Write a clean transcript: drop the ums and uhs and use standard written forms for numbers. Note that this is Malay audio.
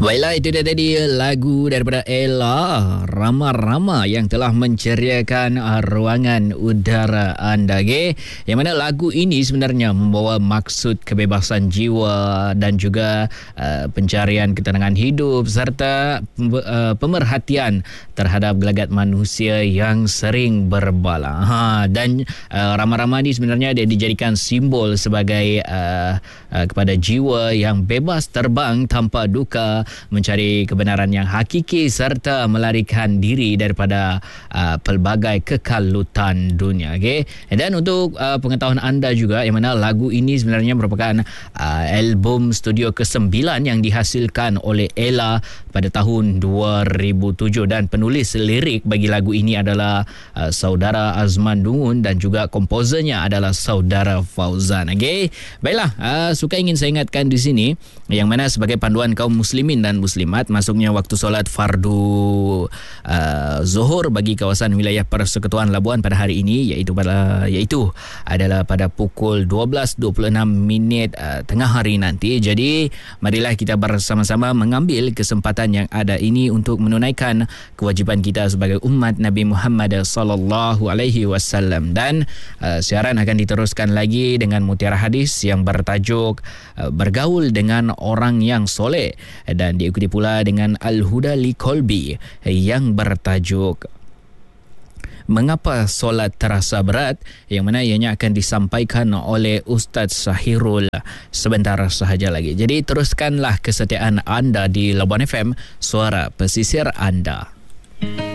Baiklah, itu dia tadi lagu daripada Ella, Rama-Rama, yang telah menceriakan ruangan udara anda. Okay? Yang mana lagu ini sebenarnya membawa maksud kebebasan jiwa dan juga pencarian ketenangan hidup serta pemerhatian terhadap gelagat manusia yang sering berbala. Dan Rama-Rama ini sebenarnya dia dijadikan simbol sebagai kepada jiwa yang bebas terbang tanpa duka, mencari kebenaran yang hakiki serta melarikan diri daripada pelbagai kekalutan dunia. Okay? Dan untuk pengetahuan anda juga, yang mana lagu ini sebenarnya merupakan album studio ke-9 yang dihasilkan oleh Ella pada tahun 2007, dan penulis lirik bagi lagu ini adalah saudara Azman Dungun dan juga komposernya adalah saudara Fauzan. Okay? Baiklah, suka ingin saya ingatkan di sini yang mana sebagai panduan kaum muslimin dan muslimat, masuknya waktu solat fardu Zuhur bagi kawasan wilayah Persekutuan Labuan pada hari ini iaitu adalah pada pukul 12.26 tengah hari nanti. Jadi marilah kita bersama-sama mengambil kesempatan yang ada ini untuk menunaikan kewajipan kita sebagai umat Nabi Muhammad sallallahu alaihi wasallam. Dan siaran akan diteruskan lagi dengan mutiara hadis yang bertajuk bergaul dengan orang yang soleh, dan diikuti pula dengan Al-Huda li Kolbi yang bertajuk Mengapa Solat Terasa Berat, yang mana ianya akan disampaikan oleh Ustaz Sahirul sebentar sahaja lagi. Jadi teruskanlah kesetiaan anda di Labuan FM, suara pesisir anda.